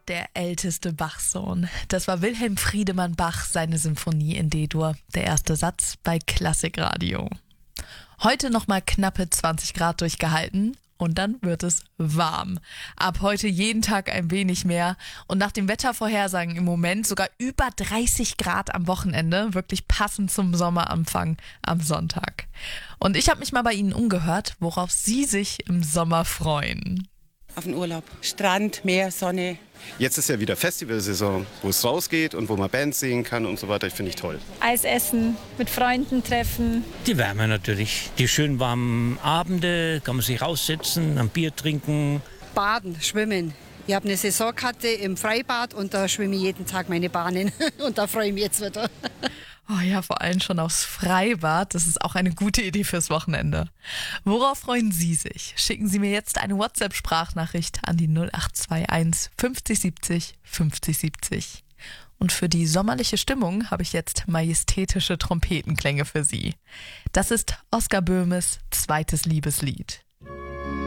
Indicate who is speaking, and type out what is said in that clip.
Speaker 1: der älteste Bach-Sohn. Das war Wilhelm Friedemann Bach, seine Symphonie in D-Dur. Der erste Satz bei Klassikradio. Heute nochmal knappe 20 Grad durchgehalten und dann wird es warm. Ab heute jeden Tag ein wenig mehr und nach dem Wettervorhersagen im Moment sogar über 30 Grad am Wochenende. Wirklich passend zum Sommeranfang am Sonntag. Und ich habe mich mal bei Ihnen umgehört, worauf Sie sich im Sommer freuen.
Speaker 2: Auf den Urlaub. Strand, Meer, Sonne.
Speaker 3: Jetzt ist ja wieder Festivalsaison, wo es rausgeht und wo man Bands sehen kann und so weiter. Ich finde ich toll.
Speaker 4: Eis essen, mit Freunden treffen.
Speaker 5: Die Wärme natürlich. Die schön warmen Abende, kann man sich raussetzen, ein Bier trinken.
Speaker 6: Baden, schwimmen. Ich habe eine Saisonkarte im Freibad und da schwimme ich jeden Tag meine Bahnen. Und da freue ich mich jetzt wieder.
Speaker 1: Oh ja, vor allem schon aufs Freibad. Das ist auch eine gute Idee fürs Wochenende. Worauf freuen Sie sich? Schicken Sie mir jetzt eine WhatsApp-Sprachnachricht an die 0821 50 70 50 70. Und für die sommerliche Stimmung habe ich jetzt majestätische Trompetenklänge für Sie. Das ist Oskar Böhmes zweites Liebeslied.